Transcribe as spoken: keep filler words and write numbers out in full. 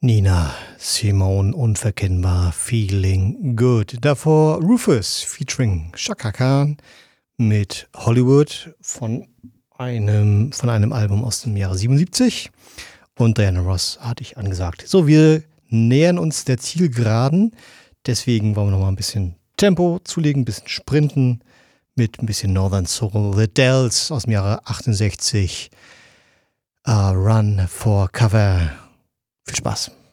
Nina Simone, unverkennbar, Feeling Good. Davor Rufus featuring Chaka Khan mit Hollywood von einem, von einem Album aus dem Jahre siebenundsiebzig. Und Diana Ross hatte ich angesagt. So, wir nähern uns der Zielgeraden. Deswegen wollen wir noch mal ein bisschen Tempo zulegen, ein bisschen sprinten mit ein bisschen Northern Soul. The Dells aus dem Jahre achtundsechzig. Uh, Run for Cover. Viel Spaß.